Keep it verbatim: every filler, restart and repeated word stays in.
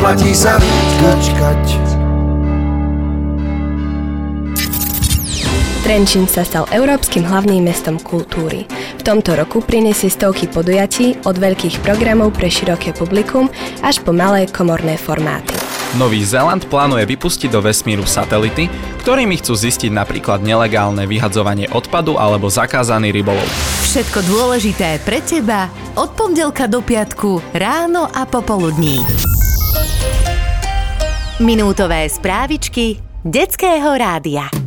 oplatí sa vyčkať. Trenčín sa stal európskym hlavným mestom kultúry. V tomto roku prinesie stovky podujatí od veľkých programov pre široké publikum až po malé komorné formáty. Nový Zéland plánuje vypustiť do vesmíru satelity, ktorými chcú zistiť napríklad nelegálne vyhadzovanie odpadu alebo zakázaný rybolov. Všetko dôležité pre teba od pondelka do piatku ráno a popoludní. Minútové správičky Detského rádia.